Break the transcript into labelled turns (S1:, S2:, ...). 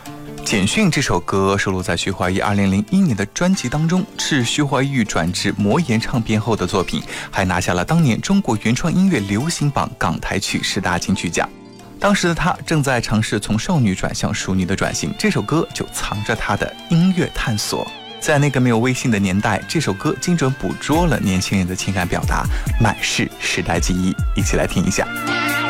S1: 简讯这首歌收录在徐怀钰2001年的专辑当中，是徐怀钰转至魔岩唱片后的作品，还拿下了当年中国原创音乐流行榜港台曲10大金曲奖。当时的他正在尝试从少女转向熟女的转型，这首歌就藏着他的音乐探索。在那个没有微信的年代，这首歌精准捕捉了年轻人的情感表达，满是时代记忆。一起来听一下。